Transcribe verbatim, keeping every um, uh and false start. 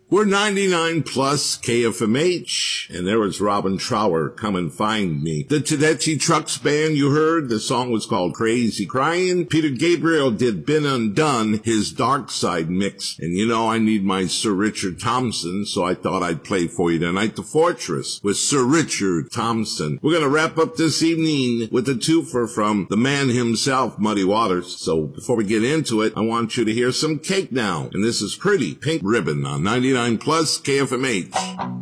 We're ninety-nine plus K F M H, and there was Robin Trower, Come and Find Me. The Tedeschi Trucks Band you heard, the song was called Crazy Crying. Peter Gabriel did Been Undone, his Dark Side mix. And you know I need my Sir Richard Thompson, so I thought I'd play for you tonight The Fortress with Sir Richard Thompson. We're gonna wrap up this evening with a twofer from the man himself, Muddy Waters. So before we get into it, I want you to hear some Cake now. And this is Pretty Pink Ribbon on ninety-nine plus K F M H.